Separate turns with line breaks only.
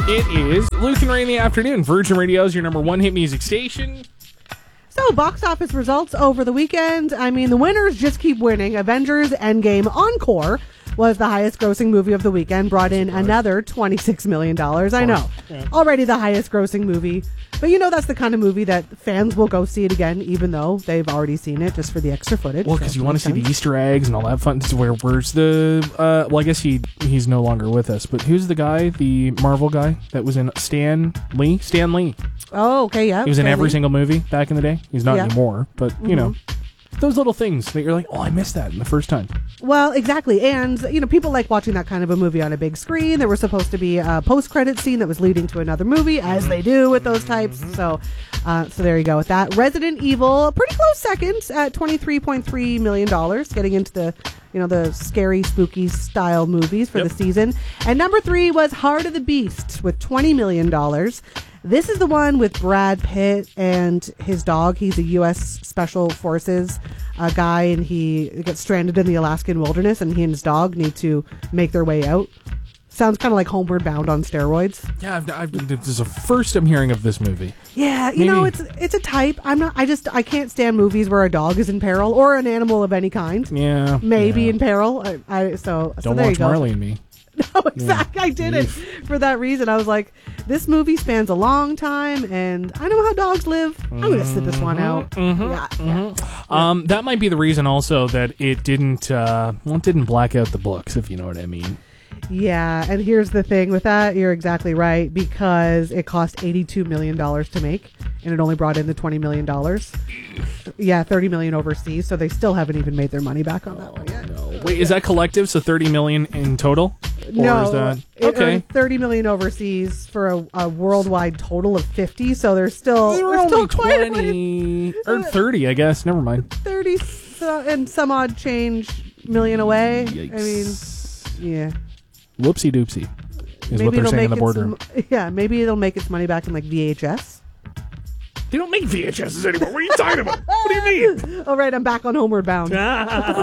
It is Luke and Ray in the afternoon. Virgin Radio is your number one hit music station.
So, box office results over the weekend. I mean, the winners just keep winning. Avengers Endgame Encore was the highest grossing movie of the weekend, brought in another $26 million. I know. Yeah. Already the highest grossing movie. But you know that's the kind of movie that fans will go see it again, even though they've already seen it, just for the extra footage.
Well, because you want to see the Easter eggs and all that fun. Where's the... well, I guess he's no longer with us, but who's the guy, the Marvel guy that was in Stan Lee? Stan Lee.
Oh, okay, yeah.
He was in every single movie back in the day. He's not anymore, but, you know, those little things that you're like, oh, I missed that in the first time.
Well, exactly. And, you know, people like watching that kind of a movie on a big screen. There was supposed to be a post-credit scene that was leading to another movie, as they do with those types. So there you go with that. Resident Evil, pretty close second at $23.3 million, getting into the, you know, the scary, spooky style movies for the season. And number 3 was Heart of the Beast with $20 million. This is the one with Brad Pitt and his dog. He's a U.S. Special Forces guy, and he gets stranded in the Alaskan wilderness, and he and his dog need to make their way out. Sounds kind of like Homeward Bound on steroids.
Yeah, this is the first I'm hearing of this movie.
Yeah, you know, it's a type. I can't stand movies where a dog is in peril or an animal of any kind.
Yeah,
maybe in peril. So
don't
there
watch
you go.
Marley and Me.
No, exactly. I did it for that reason. I was like, this movie spans a long time, and I know how dogs live. I'm going to sit this one out.
That might be the reason also that it didn't black out the books, if you know what I mean.
Yeah, and here's the thing with that. You're exactly right, because it cost $82 million to make, and it only brought in the $20 million. Yeah, $30 million overseas, so they still haven't even made their money back on that one yet.
No. Wait, is that collective? So $30 million in total?
No,
is that...
it earned $30 million overseas for a worldwide total of 50. So there's still quite
20 or 30, I guess. Never mind.
30 and some odd change million away.
Yikes.
I mean, yeah.
Whoopsie doopsie is what they're saying in the boardroom.
Maybe it'll make its money back in like VHS.
They don't make VHSs anymore. What are you talking about? What do you mean?
All right, I'm back on Homeward Bound.